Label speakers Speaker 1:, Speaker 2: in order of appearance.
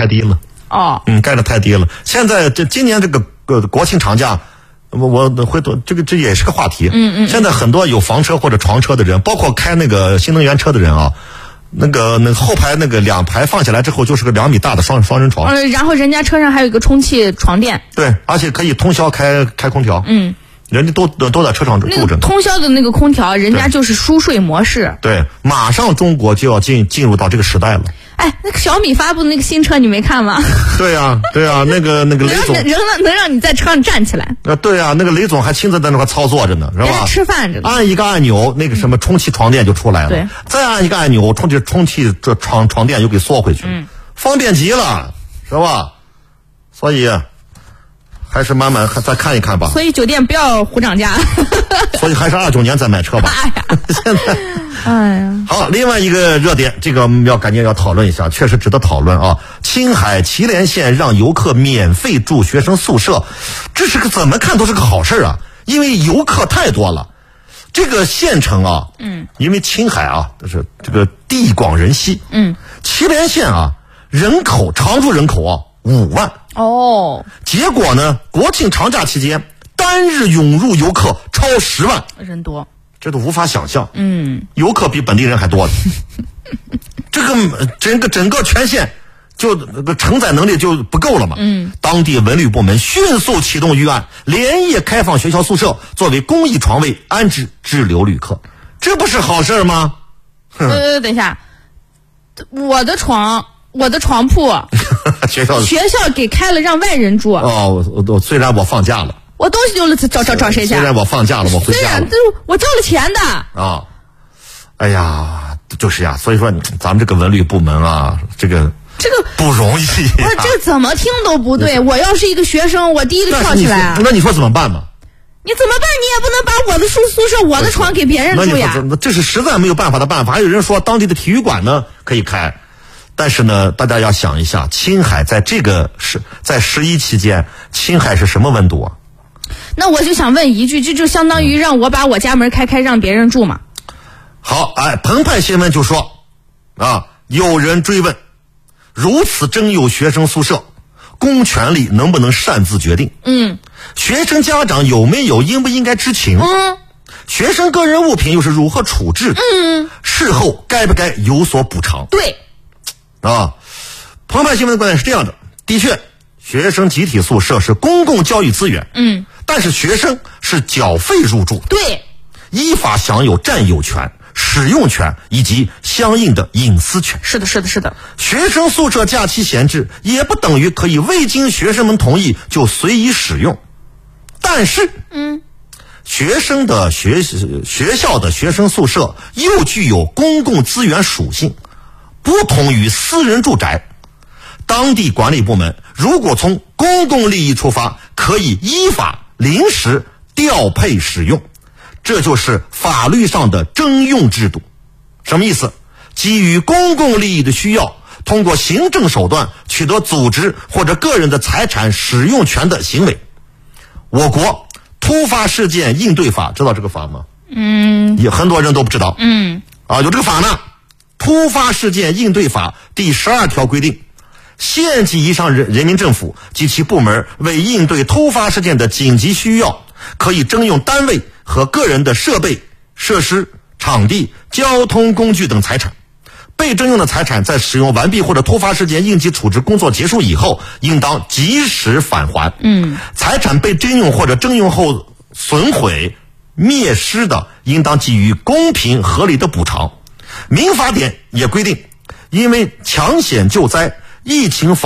Speaker 1: 太低了。盖得太低了。现在今年这个国庆长假，我回头这也是个话题。现在很多有房车或者床车的人，包括开那个新能源车的人啊，那个后排那个2排放下来之后就是个2米大的双人床。
Speaker 2: 然后人家车上还有一个充气床垫。对，
Speaker 1: 而且可以通宵开空调。人家都在车上住着呢。
Speaker 2: 通宵的那个空调，人家就是舒睡模式。
Speaker 1: 对，马上中国就要进入到这个时代了。
Speaker 2: 那个小米发布的那个新车你没看吗？
Speaker 1: 对啊，那个雷总
Speaker 2: 能让你在车上站起来。
Speaker 1: 对啊，那个雷总还亲自在那块操作着呢，是吧？
Speaker 2: 吃饭着呢。
Speaker 1: 按一个按钮，那个什么充气床垫就出来了。
Speaker 2: 对，
Speaker 1: 再按一个按钮，充气这床垫又给缩回去。方便极了，是吧？所以还是慢慢再看一看吧。
Speaker 2: 所以酒店不要胡涨价。
Speaker 1: 所以还是29年再买车吧。现在。好，另外一个热点，这个赶紧要讨论一下，确实值得讨论啊！青海祁连县让游客免费住学生宿舍，这是个怎么看都是个好事啊，因为游客太多了。这个县城啊，因为青海啊，就是这个地广人稀，祁连县啊，常住人口啊5万。结果呢，国庆长假期间单日涌入游客超10万，
Speaker 2: 人多。
Speaker 1: 这都无法想象，游客比本地人还多的，这个整个全县就承载能力就不够了嘛。当地文旅部门迅速启动预案，连夜开放学校宿舍作为公益床位安置滞留旅客，这不是好事吗？
Speaker 2: 等一下，我的床铺学校给开了让外人住。
Speaker 1: 虽然我放假了。
Speaker 2: 我东西就找谁去？
Speaker 1: 虽然我放假了，我回家了。
Speaker 2: 我交了钱的。
Speaker 1: 哎呀，就是呀，所以说咱们这个文旅部门啊，这个不容易。
Speaker 2: 这怎么听都不对。我要是一个学生，我第一个跳起来。
Speaker 1: 那你说怎么办嘛？
Speaker 2: 你怎么办？你也不能把我的宿舍、我的床给别人住呀。
Speaker 1: 这是实在没有办法的办法。还有人说当地的体育馆呢可以开，但是呢，大家要想一下，青海在11期间，青海是什么温度啊？
Speaker 2: 那我就想问一句，这就相当于让我把我家门开让别人住嘛？
Speaker 1: 好，澎湃新闻就说有人追问，如此征用学生宿舍，公权力能不能擅自决定？学生家长有没有应不应该知情？学生个人物品又是如何处置？事后该不该有所补偿？
Speaker 2: 对。
Speaker 1: 澎湃新闻的观点是这样的：的确，学生集体宿舍是公共教育资源。但是学生是缴费入住，
Speaker 2: 对，
Speaker 1: 依法享有占有权、使用权以及相应的隐私权。
Speaker 2: 是的。
Speaker 1: 学生宿舍假期闲置，也不等于可以未经学生们同意就随意使用。但是，学校的学生宿舍又具有公共资源属性，不同于私人住宅。当地管理部门如果从公共利益出发，可以依法临时调配使用，这就是法律上的征用制度。什么意思？基于公共利益的需要，通过行政手段取得组织或者个人的财产使用权的行为。我国突发事件应对法，知道这个法吗？也很多人都不知道。有这个法呢。突发事件应对法第12条规定，县级以上人民政府及其部门为应对突发事件的紧急需要，可以征用单位和个人的设备、设施、场地、交通工具等财产。被征用的财产在使用完毕或者突发事件应急处置工作结束以后，应当及时返还。财产被征用或者征用后损毁、灭失的，应当给予公平合理的补偿。民法典也规定，因为抢险救灾、疫情防